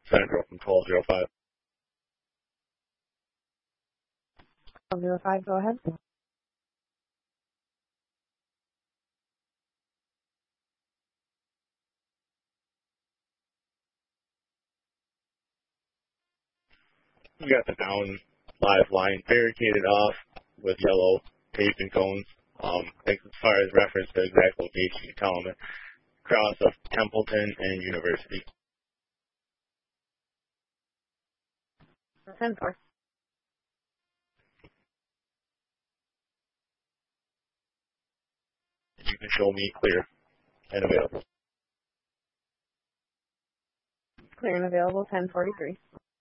Central from 1205. 1205, go ahead. We got the down live line barricaded off with yellow tape and cones. I think as far as reference to exact location, you tell them across of Templeton and University. 10-4. You can show me clear and available. Clear and available, 1043.